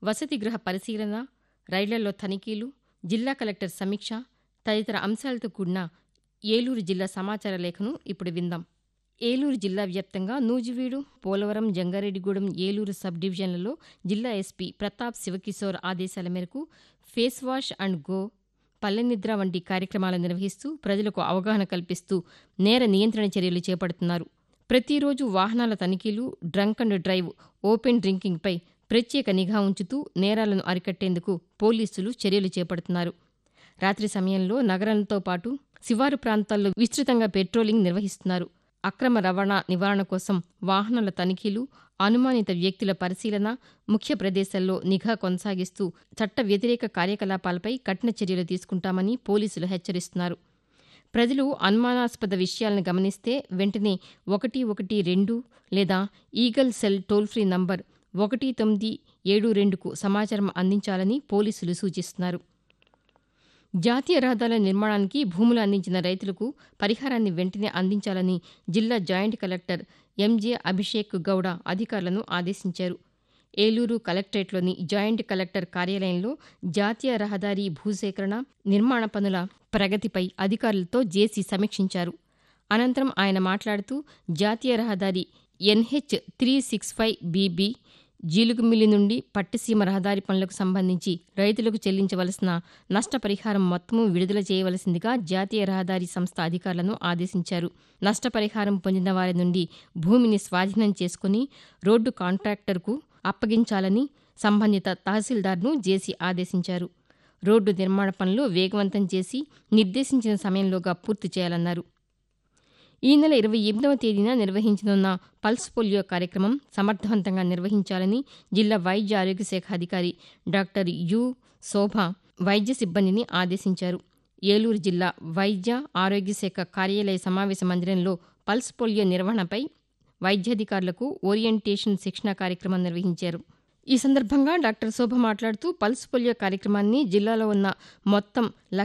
వసతి గృహ పరిశీలన, రైళ్లలో తనిఖీలు, జిల్లా కలెక్టర్ సమీక్ష తదితర అంశాలతో కూడిన ఏలూరు జిల్లా సమాచార లేఖను ఇప్పుడు విందాం. ఏలూరు జిల్లా వ్యాప్తంగా నూజివీడు, పోలవరం, జంగారెడ్డిగూడెం, ఏలూరు సబ్ డివిజన్లలో జిల్లా ఎస్పీ ప్రతాప్ శివకిశోర్ ఆదేశాల మేరకు ఫేస్ వాష్ అండ్ గో, పల్లె నిద్ర వంటి కార్యక్రమాలు నిర్వహిస్తూ ప్రజలకు అవగాహన కల్పిస్తూ నేర నియంత్రణ చర్యలు చేపడుతున్నారు. ప్రతిరోజు వాహనాల తనిఖీలు, డ్రంక్ అండ్ డ్రైవ్, ఓపెన్ డ్రింకింగ్పై ప్రత్యేక నిఘా ఉంచుతూ నేరాలను అరికట్టేందుకు పోలీసులు చర్యలు చేపడుతున్నారు. రాత్రి సమయంలో నగరంతో పాటు శివారు ప్రాంతాల్లో విస్తృతంగా పెట్రోలింగ్ నిర్వహిస్తున్నారు. అక్రమ రవాణా నివారణ కోసం వాహనాల తనిఖీలు, అనుమానిత వ్యక్తుల పరిశీలన, ముఖ్య ప్రదేశాల్లో నిఘా కొనసాగిస్తూ చట్ట వ్యతిరేక కార్యకలాపాలపై కఠిన చర్యలు తీసుకుంటామని పోలీసులు హెచ్చరిస్తున్నారు. ప్రజలు అనుమానాస్పద విషయాలను గమనిస్తే వెంటనే 112 లేదా eagle cell toll free number 1972కు సమాచారం అందించాలని పోలీసులు సూచిస్తున్నారు. జాతీయ రహదారుల నిర్మాణానికి భూములు అందించిన రైతులకు పరిహారాన్ని వెంటనే అందించాలని జిల్లా జాయింట్ కలెక్టర్ ఎంజే అభిషేక్ గౌడ అధికారులను ఆదేశించారు. ఏలూరు కలెక్టరేట్లోని జాయింట్ కలెక్టర్ కార్యాలయంలో జాతీయ రహదారి భూసేకరణ, నిర్మాణ పనుల ప్రగతిపై అధికారులతో జేసీ సమీక్షించారు. అనంతరం ఆయన మాట్లాడుతూ జాతీయ రహదారి NH 365BB జీలుగుమిల్లి నుండి పట్టిసీమ రహదారి పనులకు సంబంధించి రైతులకు చెల్లించవలసిన నష్టపరిహారం మొత్తము విడుదల చేయవలసిందిగా జాతీయ రహదారి సంస్థ అధికారులను ఆదేశించారు. నష్టపరిహారం పొందిన వారి నుండి భూమిని స్వాధీనం చేసుకుని రోడ్డు కాంట్రాక్టర్కు అప్పగించాలని సంబంధిత తహసీల్దార్ను జేసీ ఆదేశించారు. రోడ్డు నిర్మాణ పనులు వేగవంతం చేసి నిర్దేశించిన సమయంలోగా పూర్తి చేయాలన్నారు. ఈ నెల 28వ తేదీన నిర్వహించనున్న పల్స్ పోలియో కార్యక్రమం సమర్థవంతంగా నిర్వహించాలని జిల్లా వైద్య ఆరోగ్య శాఖ అధికారి డాక్టర్ యు శోభ వైద్య సిబ్బందిని ఆదేశించారు. ఏలూరు జిల్లా వైద్య ఆరోగ్య శాఖ కార్యాలయ సమావేశ మందిరంలో పల్స్ పోలియో నిర్వహణపై వైద్యాధికారులకు ఓరియంటేషన్ శిక్షణ కార్యక్రమం నిర్వహించారు. ఈ సందర్భంగా డాక్టర్ శోభ మాట్లాడుతూ పల్స్ పోలియో కార్యక్రమాన్ని జిల్లాలో ఉన్న మొత్తం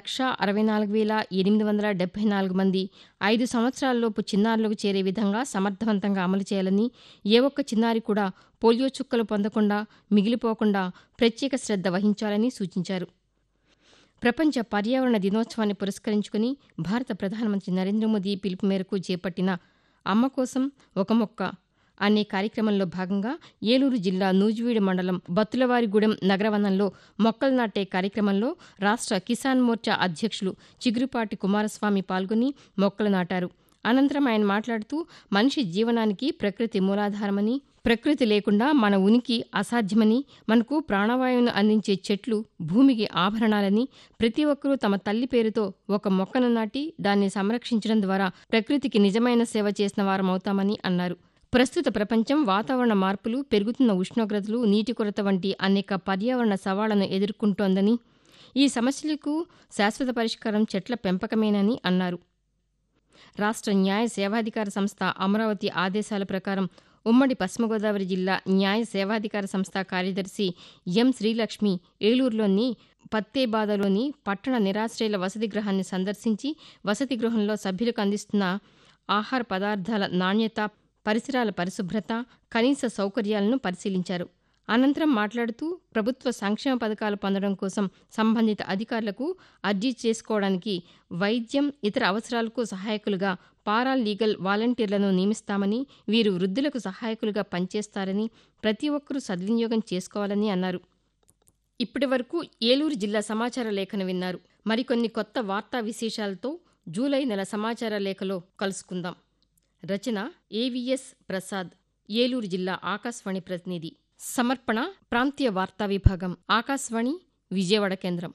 1,64,874 మంది 5 సంవత్సరాలలోపు చిన్నారులకు చేరే విధంగా సమర్థవంతంగా అమలు చేయాలని, ఏ ఒక్క చిన్నారి కూడా పోలియో చుక్కలు పొందకుండా మిగిలిపోకుండా ప్రత్యేక శ్రద్ధ వహించాలని సూచించారు. ప్రపంచ పర్యావరణ దినోత్సవాన్ని పురస్కరించుకుని భారత ప్రధానమంత్రి నరేంద్ర మోదీ పిలుపు మేరకు చేపట్టిన అమ్మ కోసం ఒక మొక్క అనే కార్యక్రమంలో భాగంగా ఏలూరు జిల్లా నూజివీడు మండలం బత్తులవారిగూడెం నగరవనంలో మొక్కలు నాటే కార్యక్రమంలో రాష్ట్ర కిసాన్ మోర్చా అధ్యక్షులు చిగురుపాటి కుమారస్వామి పాల్గొని మొక్కలు నాటారు. అనంతరం ఆయన మాట్లాడుతూ మనిషి జీవనానికి ప్రకృతి మూలాధారమని, ప్రకృతి లేకుండా మన ఉనికి అసాధ్యమని, మనకు ప్రాణవాయువును అందించే చెట్లు భూమికి ఆభరణాలని, ప్రతి ఒక్కరూ తమ తల్లి పేరుతో ఒక మొక్కను నాటి దాన్ని సంరక్షించడం ద్వారా ప్రకృతికి నిజమైన సేవ చేసిన వారమవుతామని అన్నారు. ప్రస్తుత ప్రపంచం వాతావరణ మార్పులు, పెరుగుతున్న ఉష్ణోగ్రతలు, నీటి కొరత వంటి అనేక పర్యావరణ సవాళ్లను ఎదుర్కొంటోందని, ఈ సమస్యలకు శాశ్వత పరిష్కారం చెట్ల పెంపకమేనని అన్నారు. రాష్ట్ర న్యాయ సేవాధికార సంస్థ అమరావతి ఆదేశాల ప్రకారం ఉమ్మడి పశ్చిమ గోదావరి జిల్లా న్యాయ సేవాధికార సంస్థ కార్యదర్శి ఎం శ్రీలక్ష్మి ఏలూరులోని పత్తేబాదలోని పట్టణ నిరాశ్రయుల వసతి గృహాన్ని సందర్శించి వసతి గృహంలో సభ్యులకు అందిస్తున్న ఆహార పదార్థాల నాణ్యత, పరిసరాల పరిశుభ్రత, కనీస సౌకర్యాలను పరిశీలించారు. అనంతరం మాట్లాడుతూ ప్రభుత్వ సంక్షేమ పథకాలు పొందడం కోసం సంబంధిత అధికారులకు అర్జీ చేసుకోవడానికి వైద్యం, ఇతర అవసరాలకు సహాయకులుగా పారాలీగల్ వాలంటీర్లను నియమిస్తామని, వీరు వృద్ధులకు సహాయకులుగా పనిచేస్తారని, ప్రతి ఒక్కరూ సద్వినియోగం చేసుకోవాలని అన్నారు. ఇప్పటి వరకు ఏలూరు జిల్లా సమాచార లేఖను విన్నారు. మరికొన్ని కొత్త వార్తా విశేషాలతో జూలై నెల సమాచార లేఖలో కలుసుకుందాం. రచన AVS ప్రసాద్, ఏలూరు జిల్లా ఆకాశవాణి ప్రతినిధి. సమర్పణ ప్రాంతీయ వార్తా విభాగం, ఆకాశవాణి విజయవాడ కేంద్రం.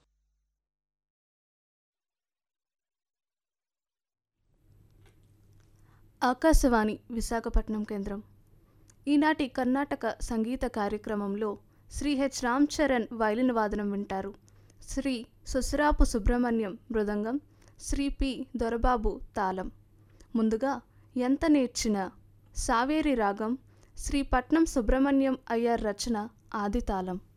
ఆకాశవాణి విశాఖపట్నం కేంద్రం. ఈనాటి కర్ణాటక సంగీత కార్యక్రమంలో శ్రీ H. రామ్ చరణ్ వైలిన్ వాదనం వింటారు. శ్రీ సుసరాపు సుబ్రహ్మణ్యం మృదంగం, శ్రీ P. దొరబాబు తాళం. ముందుగా ఎంత నేర్చిన సావేరి రాగం, శ్రీ పట్నం సుబ్రహ్మణ్యం అయ్యర్ రచన, ఆదితాళం.